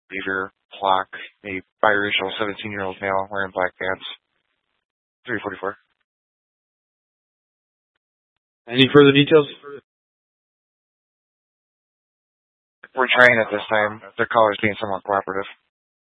behavior, clock, a biracial 17-year-old male wearing black pants. 344. Any further details? We're trying at this time. The caller's being somewhat cooperative.